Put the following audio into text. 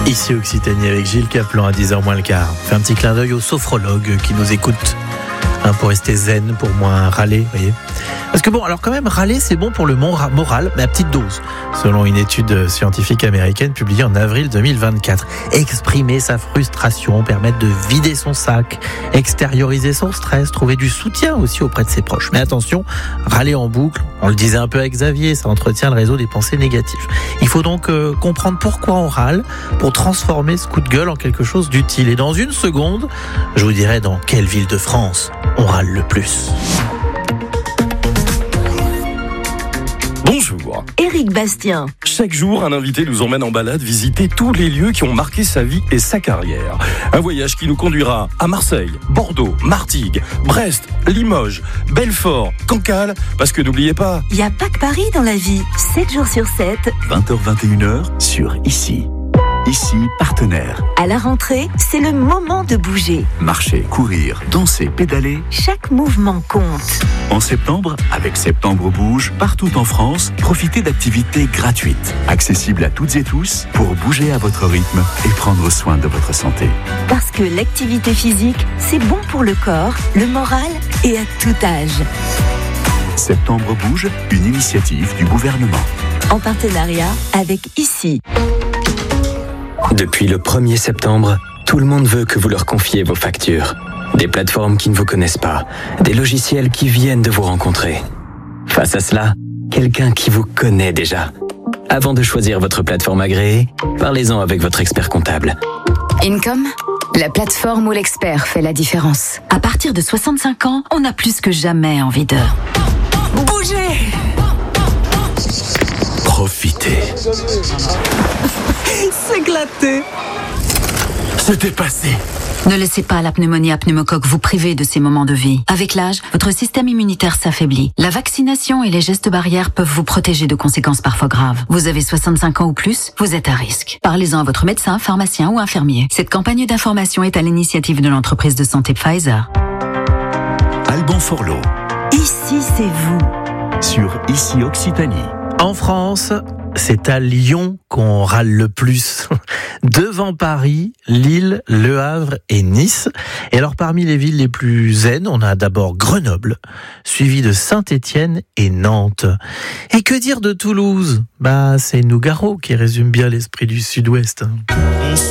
Ici Occitanie avec Gilles Caplan à 10h moins le quart. On fait un petit clin d'œil aux sophrologues qui nous écoutent. Pour rester zen, pour moins râler, vous voyez. Parce que bon, alors quand même, râler, c'est bon pour le moral, mais à petite dose. Selon une étude scientifique américaine publiée en avril 2024. Exprimer sa frustration, permettre de vider son sac, extérioriser son stress, trouver du soutien aussi auprès de ses proches. Mais attention, râler en boucle, on le disait un peu avec Xavier, ça entretient le réseau des pensées négatives. Il faut donc comprendre pourquoi on râle, pour transformer ce coup de gueule en quelque chose d'utile. Et dans une seconde, je vous dirai dans quelle ville de France on râle le plus. Bonjour. Éric Bastien. Chaque jour, un invité nous emmène en balade visiter tous les lieux qui ont marqué sa vie et sa carrière. Un voyage qui nous conduira à Marseille, Bordeaux, Martigues, Brest, Limoges, Belfort, Cancale, parce que n'oubliez pas... Il n'y a pas que Paris dans la vie. 7 jours sur 7. 20h-21h sur Ici. Ici, partenaire. À la rentrée, c'est le moment de bouger. Marcher, courir, danser, pédaler. Chaque mouvement compte. En septembre, avec Septembre Bouge, partout en France, profitez d'activités gratuites, accessibles à toutes et tous, pour bouger à votre rythme et prendre soin de votre santé. Parce que l'activité physique, c'est bon pour le corps, le moral et à tout âge. Septembre Bouge, une initiative du gouvernement. En partenariat avec Ici. Depuis le 1er septembre, tout le monde veut que vous leur confiez vos factures. Des plateformes qui ne vous connaissent pas, des logiciels qui viennent de vous rencontrer. Face à cela, quelqu'un qui vous connaît déjà. Avant de choisir votre plateforme agréée, parlez-en avec votre expert comptable. Income, la plateforme où l'expert fait la différence. À partir de 65 ans, on a plus que jamais envie de bouger. Profitez. S'éclater. C'était passé. Ne laissez pas la pneumonie à pneumocoque vous priver de ces moments de vie. Avec l'âge, votre système immunitaire s'affaiblit. La vaccination et les gestes barrières peuvent vous protéger de conséquences parfois graves. Vous avez 65 ans ou plus, vous êtes à risque. Parlez-en à votre médecin, pharmacien ou infirmier. Cette campagne d'information est à l'initiative de l'entreprise de santé Pfizer. Alban Forlot. Ici, c'est vous. Sur Ici Occitanie. En France, c'est à Lyon qu'on râle le plus. Devant Paris, Lille, Le Havre et Nice. Et alors parmi les villes les plus zen, on a d'abord Grenoble, suivi de Saint-Étienne et Nantes. Et que dire de Toulouse ? C'est Nougaro qui résume bien l'esprit du Sud-Ouest.